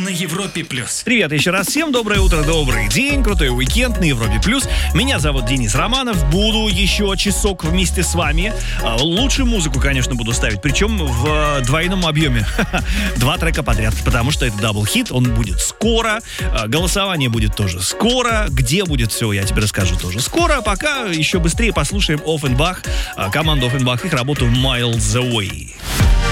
на Европе+. Привет еще раз всем, доброе утро, добрый день, крутой уикенд на Европе+. Меня зовут Денис Романов, буду еще часок вместе с вами. Лучшую музыку, конечно, буду ставить, причем в двойном объеме. 2 трека подряд, потому что это дабл-хит, он будет скоро, голосование будет тоже скоро, где будет все, я тебе расскажу тоже скоро. Пока еще быстрее послушаем Offenbach, команду Offenbach, их работу Miles Away.